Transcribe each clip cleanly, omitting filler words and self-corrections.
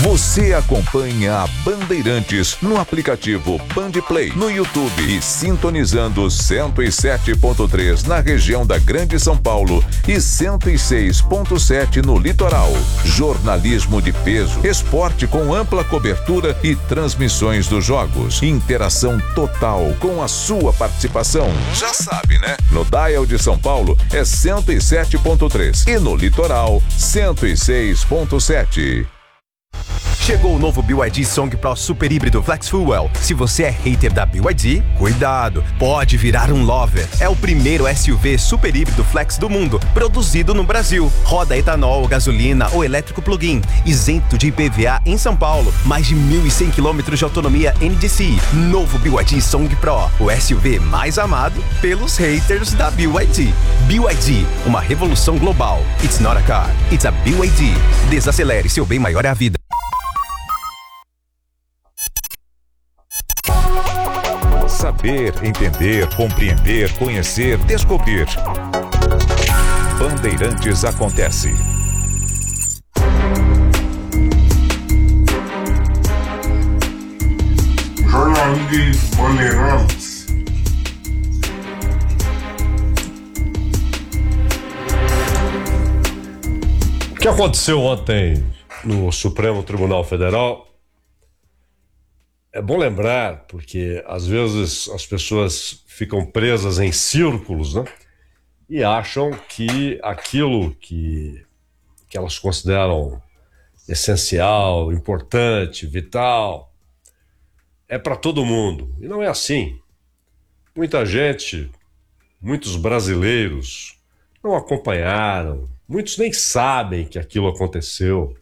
Você acompanha a Bandeirantes no aplicativo Bandplay, no YouTube e sintonizando 107.3 na região da Grande São Paulo e 106.7 no litoral. Jornalismo de peso, esporte com ampla cobertura e transmissões dos jogos. Interação total com a sua participação. Já sabe, né? No dial de São Paulo é 107.3 e no litoral 106.7. Chegou o novo BYD Song Pro Super Híbrido Flex Fuel. Se você é hater da BYD, cuidado, pode virar um lover. É o primeiro SUV super híbrido flex do mundo, produzido no Brasil. Roda etanol, gasolina ou elétrico plug-in, isento de IPVA em São Paulo. Mais de 1.100 km de autonomia NDCi. Novo BYD Song Pro, o SUV mais amado pelos haters da BYD. BYD, uma revolução global. It's not a car, it's a BYD. Desacelere, seu bem maior é a vida. Saber, entender, compreender, conhecer, descobrir. Bandeirantes acontece. Jornalismo Bandeirantes. O que aconteceu ontem no Supremo Tribunal Federal é bom lembrar, porque às vezes as pessoas ficam presas em círculos, né? E acham que aquilo que elas consideram essencial, importante, vital, é para todo mundo. E não é assim. Muita gente, muitos brasileiros não acompanharam, muitos nem sabem que aquilo aconteceu.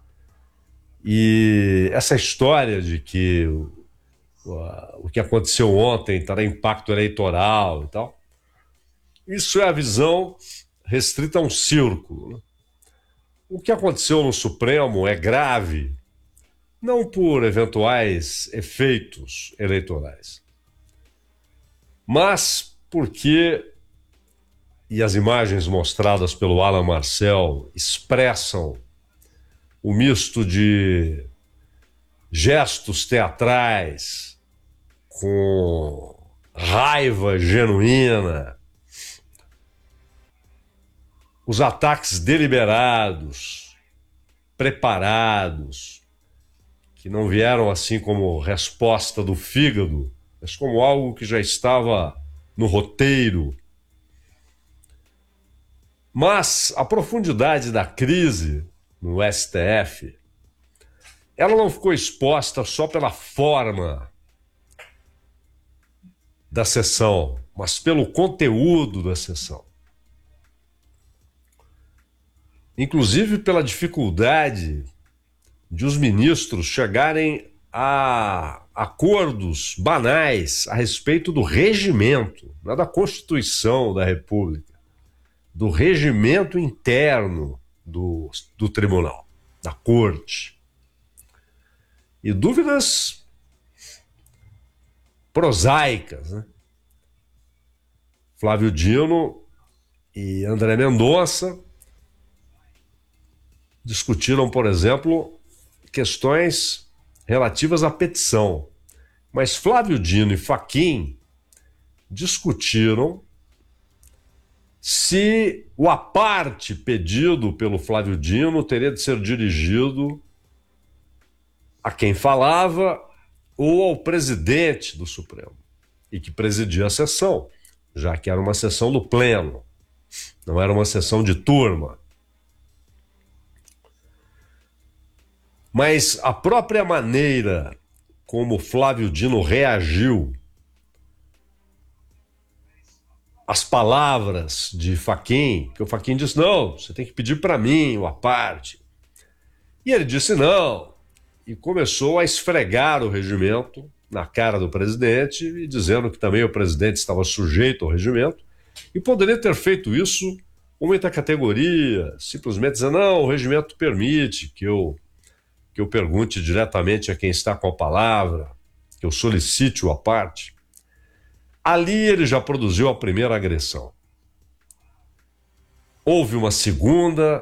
E essa história de que o que aconteceu ontem terá impacto eleitoral e tal, isso é a visão restrita a um círculo, né? O que aconteceu no Supremo é grave, não por eventuais efeitos eleitorais, mas porque, e as imagens mostradas pelo Alan Marcel expressam o misto de gestos teatrais com raiva genuína, os ataques deliberados, preparados, que não vieram assim como resposta do fígado, mas como algo que já estava no roteiro. Mas a profundidade da crise no STF, ela não ficou exposta só pela forma da sessão, mas pelo conteúdo da sessão. Inclusive pela dificuldade de os ministros chegarem a acordos banais a respeito do regimento, não é da Constituição da República, do regimento interno do tribunal, da corte. E dúvidas prosaicas, né? Flávio Dino e André Mendonça discutiram, por exemplo, questões relativas à petição. Mas Flávio Dino e Fachin discutiram se o aparte pedido pelo Flávio Dino teria de ser dirigido a quem falava ou ao presidente do Supremo, e que presidia a sessão, já que era uma sessão do pleno, não era uma sessão de turma. Mas a própria maneira como Flávio Dino reagiu às palavras de Fachin, que o Fachin disse, não, você tem que pedir para mim o aparte. E ele disse não, e começou a esfregar o regimento na cara do presidente, e dizendo que também o presidente estava sujeito ao regimento, e poderia ter feito isso com muita categoria, simplesmente dizendo, não, o regimento permite que eu pergunte diretamente a quem está com a palavra, que eu solicite o aparte. Ali ele já produziu a primeira agressão. Houve uma segunda,